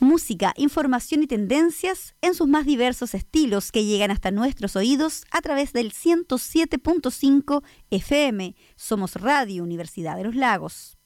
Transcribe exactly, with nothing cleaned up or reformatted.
Música, información y tendencias en sus más diversos estilos que llegan hasta nuestros oídos a través del ciento siete punto cinco F M. Somos Radio Universidad de los Lagos.